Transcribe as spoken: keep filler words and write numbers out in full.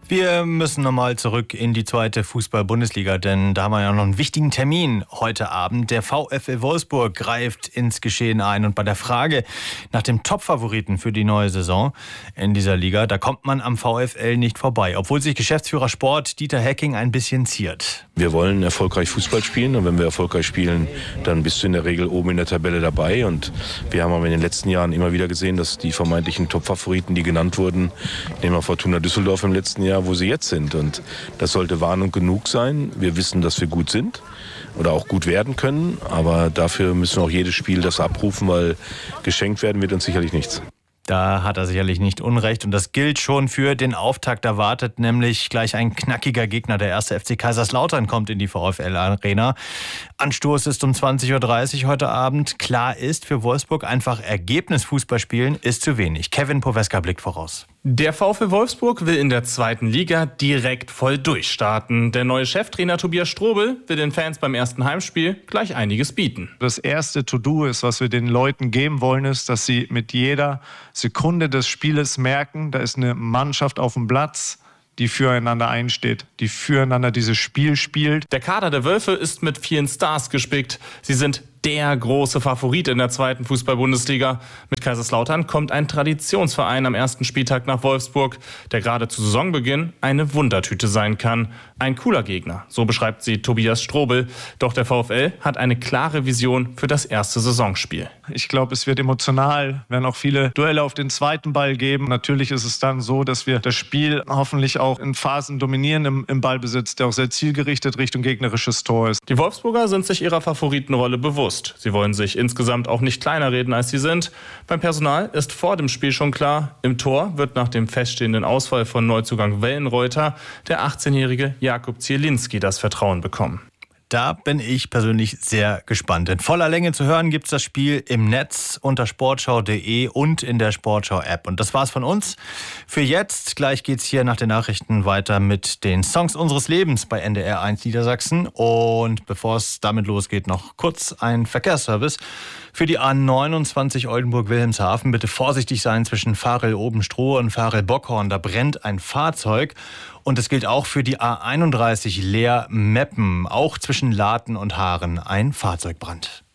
Wir müssen nochmal zurück in die zweite Fußball-Bundesliga, denn da haben wir ja noch einen wichtigen Termin heute Abend. Der VfL Wolfsburg greift ins Geschehen ein und bei der Frage nach dem Top-Favoriten für die neue Saison in dieser Liga, da kommt man am VfL nicht vorbei, obwohl sich Geschäftsführer Sport Dieter Hecking ein bisschen ziert. Wir wollen erfolgreich Fußball spielen und wenn wir erfolgreich spielen, dann bist du in der Regel oben in der Tabelle dabei und wir haben aber in den letzten Jahren immer wieder gesehen, dass die vermeintlichen Top-Favoriten, die genannt wurden, nehmen wir Fortuna Düsseldorf im letzten Jahr, wo sie jetzt sind. Und das sollte Warnung genug sein. Wir wissen, dass wir gut sind oder auch gut werden können. Aber dafür müssen wir auch jedes Spiel das abrufen, weil geschenkt werden wird uns sicherlich nichts. Da hat er sicherlich nicht Unrecht und das gilt schon für den Auftakt. Da wartet nämlich gleich ein knackiger Gegner. Der erste F C Kaiserslautern kommt in die VfL-Arena. Anstoß ist um zwanzig Uhr dreißig heute Abend. Klar ist für Wolfsburg, einfach Ergebnisfußball spielen ist zu wenig. Kevin Poweska blickt voraus. Der VfL Wolfsburg will in der zweiten Liga direkt voll durchstarten. Der neue Cheftrainer Tobias Strobel will den Fans beim ersten Heimspiel gleich einiges bieten. Das erste To-Do ist, was wir den Leuten geben wollen, ist, dass sie mit jeder Sekunde des Spieles merken, da ist eine Mannschaft auf dem Platz, die füreinander einsteht, die füreinander dieses Spiel spielt. Der Kader der Wölfe ist mit vielen Stars gespickt. Sie sind der große Favorit in der zweiten Fußball-Bundesliga. Mit Kaiserslautern kommt ein Traditionsverein am ersten Spieltag nach Wolfsburg, der gerade zu Saisonbeginn eine Wundertüte sein kann. Ein cooler Gegner, so beschreibt sie Tobias Strobel. Doch der VfL hat eine klare Vision für das erste Saisonspiel. Ich glaube, es wird emotional, werden auch viele Duelle auf den zweiten Ball geben. Natürlich ist es dann so, dass wir das Spiel hoffentlich auch in Phasen dominieren im, im Ballbesitz, der auch sehr zielgerichtet Richtung gegnerisches Tor ist. Die Wolfsburger sind sich ihrer Favoritenrolle bewusst. Sie wollen sich insgesamt auch nicht kleiner reden, als sie sind. Beim Personal ist vor dem Spiel schon klar, im Tor wird nach dem feststehenden Ausfall von Neuzugang Wellenreuter der achtzehnjährige Jakub Zielinski das Vertrauen bekommen. Da bin ich persönlich sehr gespannt. In voller Länge zu hören gibt es das Spiel im Netz unter sportschau punkt de und in der Sportschau-App. Und das war's von uns für jetzt. Gleich geht's hier nach den Nachrichten weiter mit den Songs unseres Lebens bei N D R eins Niedersachsen. Und bevor es damit losgeht, noch kurz ein Verkehrsservice. Für die A neunundzwanzig Oldenburg-Wilhelmshaven bitte vorsichtig sein zwischen Varel-Obenstroh und Varel-Bockhorn. Da brennt ein Fahrzeug. Und es gilt auch für die A einunddreißig Leer-Meppen. Auch zwischen Laten und Haaren ein Fahrzeugbrand.